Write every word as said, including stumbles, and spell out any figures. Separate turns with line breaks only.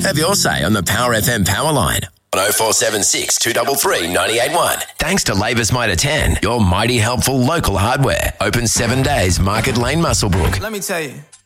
Have your say on the Power F M Power Line on oh four seven six, two three three, nine eight one. Thanks to Labour's Mitre ten, your mighty helpful local hardware. Open seven days, Market Lane, Muswellbrook.
Let me tell you.